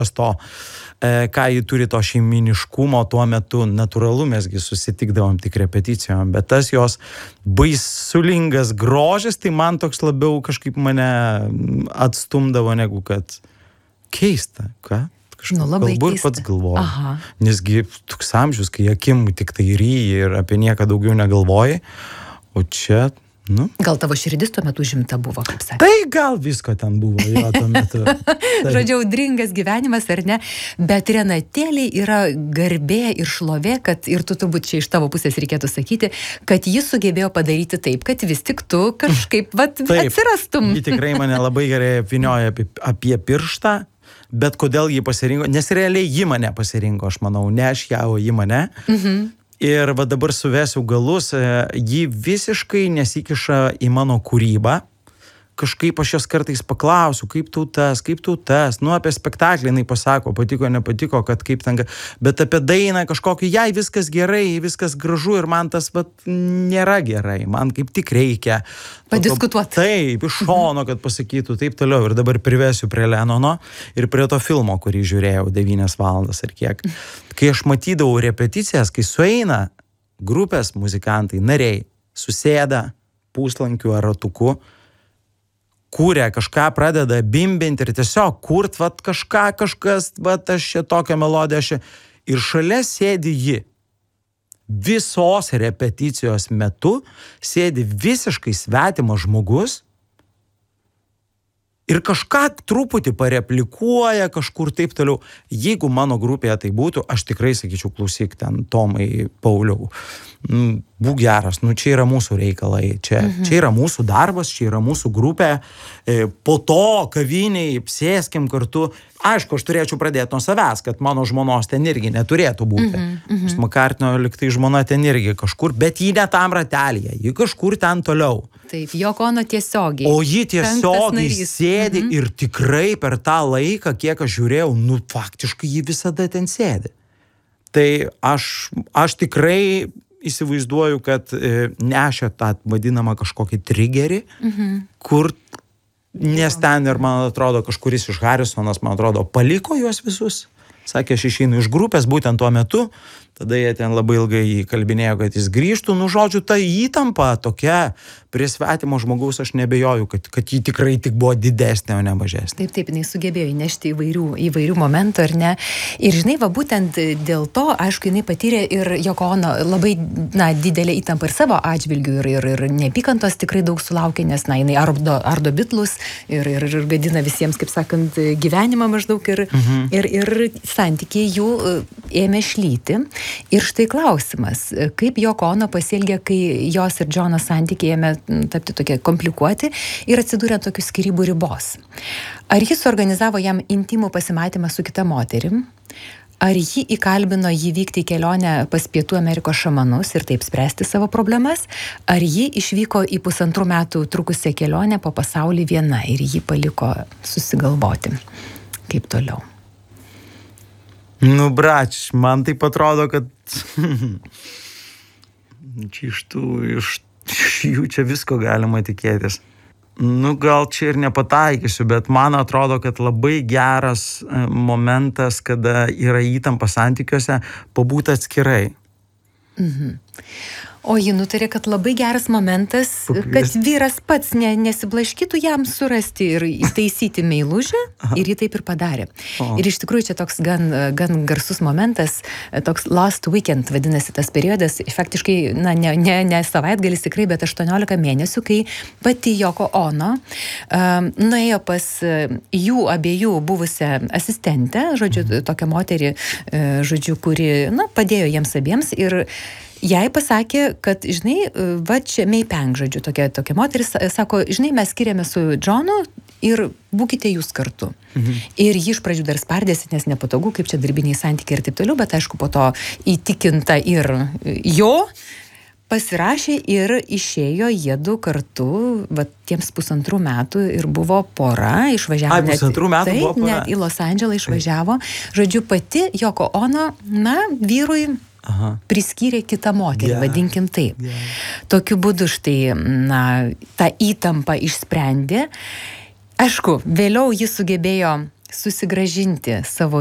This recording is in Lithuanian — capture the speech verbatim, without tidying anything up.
to, ką jį turi to šeiminiškumo tuo metu, natūralu, mesgi susitikdavom tik repeticijom, bet tas jos baisulingas grožis, tai man toks labiau kažkaip mane atstumdavo negu kad keista, ką? Kažkaip nu, labai kalbu ir keista. pats galvoju. Aha. Nesgi toks amžius, kai akim tik tai ryji ir apie nieką daugiau negalvoji, o čia, nu. Gal tavo širdis tuo metu žimta buvo, kaip sakė? Tai gal visko ten buvo jo tuo metu. Žodžiu, audringas gyvenimas, ar ne? Bet Renatėlei yra garbė ir šlovė, kad, ir tu turbūt čia iš tavo pusės reikėtų sakyti, kad jis sugebėjo padaryti taip, kad vis tik tu kažkaip vat, atsirastum. Ji tikrai mane labai gerai apvinioja apie, apie pirštą, bet kodėl jį pasirinko, nes realiai ji mane pasirinko, aš manau, ne aš ją, o ji mane. Mhm. Ir va dabar suvesiu galus, ji visiškai nesikiša į mano kūrybą. Kažkaip aš jos kartais paklausiu, kaip tau tas, kaip tau tas, nu apie spektaklį jinai pasako, patiko, nepatiko, kad kaip ten, bet apie dainą kažkokį, jai viskas gerai, viskas gražu ir man tas vat, nėra gerai, man kaip tik reikia. Padiskutuoti. Taip, iš šono, kad pasakytų, taip toliau. Ir dabar privesiu prie Lenono ir prie to filmo, kurį žiūrėjau devynias valandas ar kiek. Kai aš matydavau repeticijas, kai sueina grupės muzikantai, nariai, susėda puslankiu ar ratuku, kūrė, kažką pradeda bimbinti ir tiesiog kurt, vat kažką, kažkas, vat aš čia tokią melodiją, aš čia. Ir šalia sėdi ji. Visos repeticijos metu sėdi visiškai svetimas žmogus ir kažką truputį pareplikuoja, kažkur taip toliau. Jeigu mano grupėje tai būtų, aš tikrai sakyčiau, klausyk ten, Tomai, Pauliau, būk geras, nu čia yra mūsų reikalai, čia, mhm. čia yra mūsų darbas, čia yra mūsų grupė, po to kaviniai, sėskim kartu. Aišku, aš turėčiau pradėti nuo savęs, kad mano žmonos ten irgi neturėtų būti. Mhm, mhm. Makartnio liktai žmona ten irgi kažkur, bet ji ne tam ratelyje, ji kažkur ten toliau. Taip, Joko Ono tiesiogiai. O ji tiesiogiai sėdi mhm. ir tikrai per tą laiką, kiek aš žiūrėjau, nu faktiškai ji visada ten sėdi. Tai aš, aš tikrai įsivaizduoju, kad e, nešia tą vadinamą kažkokį trigerį, mhm. kur, nes ten ir man atrodo kažkuris iš Harisonas, man atrodo, paliko juos visus. Sakė, aš išeinu iš grupės būtent tuo metu, tada jie ten labai ilgai kalbinėjo, kad jis grįžtų. Nu, žodžiu, ta įtampa tokia prie svetimo žmogaus, aš nebejoju, kad, kad ji tikrai tik buvo didesnė, o ne mažesnė. Taip, taip, jinai sugebėjo įnešti įvairių, įvairių momentų, ar ne? Ir žinai, va, būtent dėl to, aišku, jinai patyrė ir Joko Ono labai, na, didelę įtampą ir savo atžvilgių, ir, ir, ir neapykantos tikrai daug sulaukė, nes, na, jinai ardo, ardo bitlus ir, ir, ir gadina visiems, kaip sakant, gyvenimą maždaug ir, mhm. ir, ir santykiai jų ėmė šlyti. Ir štai klausimas, kaip Joko Ono pasielgė, kai jos ir Džono santykiai ėmė tapti tokie komplikuoti ir atsidūrė tokių skyrybų ribos. Ar jis organizavo jam intimų pasimatymą su kita moterim? Ar ji įkalbino jį vykti į kelionę pas Pietų Amerikos šamanus ir taip spręsti savo problemas? Ar ji išvyko į pusantrų metų trukusią kelionę po pasaulį viena ir jį paliko susigalvoti? Kaip toliau? Nu, brač, man taip atrodo, kad čia iš tų, iš, iš jų čia visko galima tikėtis. Nu, gal čia ir nepataikysiu, bet man atrodo, kad labai geras momentas, kada yra įtampa santykiuose, pabūti atskirai. Mhm. O ji nutarė, kad labai geras momentas, kad vyras pats ne, nesiblaškytų jam surasti ir įtaisyti meilužę, ir ji taip ir padarė. O. Ir iš tikrųjų čia toks gan, gan garsus momentas, toks last weekend vadinasi tas periodas, faktiškai, na, ne, ne, ne savaitgalis tikrai, bet aštuoniolika mėnesių, kai pati Joko Ono um, nuėjo pas jų abiejų buvusią asistentę, žodžiu, tokią moterį, žodžiu, kuri, na, padėjo jiems abiems ir jai pasakė, kad, žinai, va čia Mei Peng, žodžiu, tokia, tokia moteris, sako, žinai, mes skiriame su Džonu ir būkite jūs kartu. Mhm. Ir ji iš pradžių dar spardėsi, nes nepatogu, kaip čia darbiniai santykiai ir taip toliau, bet aišku, po to įtikinta ir jo, pasirašė ir išėjo jie du kartu, va, tiems pusantrų metų ir buvo pora, išvažiavo. Ai, pusantrų metų net, buvo pora. Net į Los Andželą išvažiavo. Žodžiu, pati Joko Ono, na, vyrui Aha. priskyrė kitą moterį, yeah. vadinkim taip. Yeah. Tokiu būdu štai, na, tą įtampą išsprendė. Aišku, vėliau jis sugebėjo susigrąžinti savo